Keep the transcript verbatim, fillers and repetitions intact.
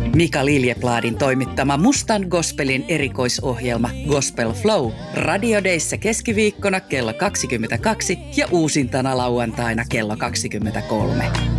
Mika Liljepladin toimittama Mustan gospelin erikoisohjelma Gospel Flow radiodeissa keskiviikkona kello kaksikymmentäkaksi ja uusintana lauantaina kello kaksikymmentäkolme.